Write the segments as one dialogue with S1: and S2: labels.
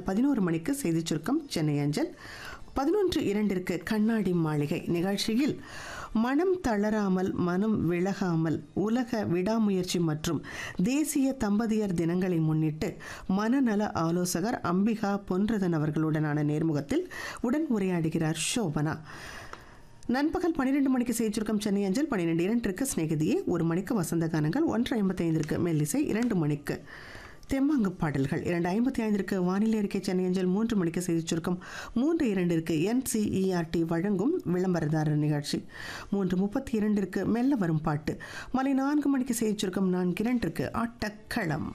S1: 11 மணிக்கு செய்திச் சுருக்கம் சென்னை அஞ்சல். 11:02 கண்ணாடி மாளிகை நிகழ்ச்சியில் மனம் தளராமல் மனம் விலகாமல் உலக விடாமுயற்சி மற்றும் தேசிய தம்பதியர் தினங்களை முன்னிட்டு மனநல ஆலோசகர் அம்பிகா பொன்றதன் அவர்களுடனான நேர்முகத்தில் உடன் உரையாடுகிறார் சோபனா. நண்பகல் 12 மணிக்கு செய்திச்சுருக்கம் சென்னை அஞ்சல். 12:02 ஸ்நேகிதியே. 1 மணிக்கு வசந்த கானங்கள். 1:55 மெல்லிசை. 2 மணிக்கு தெம்மாங்கு பாடல்கள். 2:55 வானிலை அறிக்கை சென்னை அஞ்சல். 3 மணிக்கு செய்திச் சுருக்கம். 3:02 NCERT வழங்கும் விளம்பரதாரர் நிகழ்ச்சி. 3:32 மெல்ல வரும் பாட்டு. மாலை 4 மணிக்கு செய்திச் சுருக்கம். 4:02 ஆட்டக்களம்.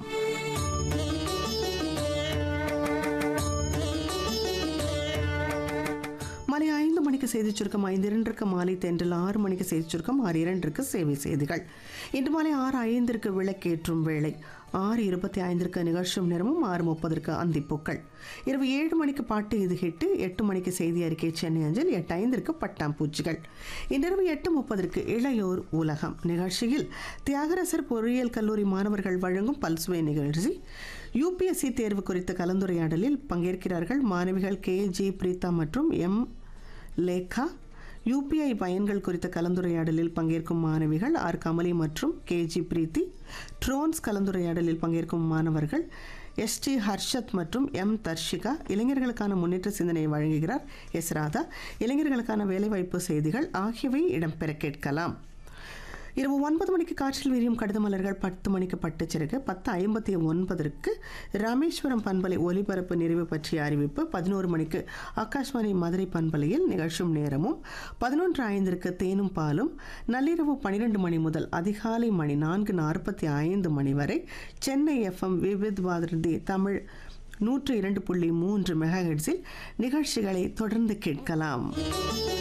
S1: மாலை 5 மணிக்கு செய்திச் சுருக்கம். 5:02 மாலை தென்றல். 6 மணிக்கு செய்திச் சுருக்கம். 6:02 சேவை செய்திகள். இன்று மாலை 6:05 விளக்கேற்றும் வேளை. 6:25 நிகழ்ச்சியும் நேரமும். 6:30 அந்திப்பூக்கள். இரவு 7 மணிக்கு பாட்டு இது ஹிட்டு. 8 மணிக்கு செய்தி அறிக்கை சென்னை அஞ்சல். 8:05 பட்டாம்பூச்சிகள். இன்றிரவு 8:30 இளையோர் உலகம் நிகழ்ச்சியில் தியாகராசர் பொறியியல் கல்லூரி மாணவர்கள் வழங்கும் பல்சுவை நிகழ்ச்சி. UPSC தேர்வு குறித்த கலந்துரையாடலில் பங்கேற்கிறார்கள் மாணவிகள் KG பிரீதா மற்றும் M லேகா. UPI பயன்கள் குறித்த கலந்துரையாடலில் பங்கேற்கும் மாணவிகள் R கமலி மற்றும் KG பிரீத்தி. ட்ரோன்ஸ் கலந்துரையாடலில் பங்கேற்கும் மாணவர்கள் ST ஹர்ஷத் மற்றும் M தர்ஷிகா. இளைஞர்களுக்கான முன்னேற்ற சிந்தனையை வழங்குகிறார் S ராதா. இளைஞர்களுக்கான வேலைவாய்ப்பு செய்திகள் ஆகியவை இடம்பெற கேட்கலாம். இரவு 9 மணிக்கு காற்றில் விரியும் கடித மலர்கள். 10 மணிக்கு பட்டுச்சிறகு. 10:59 ராமேஸ்வரம் பண்பலை ஒலிபரப்பு நிறைவு பற்றிய அறிவிப்பு. 11 மணிக்கு ஆகாஷ்வாணி மதுரை பண்பலையில் நிகழ்ச்சியும் நேரமும். 11:05 தேனும் பாலும். நள்ளிரவு 12 மணி முதல் அதிகாலை மணி 4:45 மணி வரை சென்னை FM விவித் பாரதி தமிழ் 102.3 மெகாஹெர்ட்ஸில் நிகழ்ச்சிகளை தொடர்ந்து கேட்கலாம்.